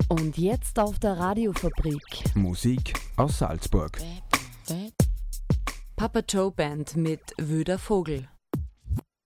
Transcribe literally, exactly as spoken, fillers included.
Und jetzt auf der Radiofabrik. Musik aus Salzburg. Papa Joe Band mit Wöder Vogel.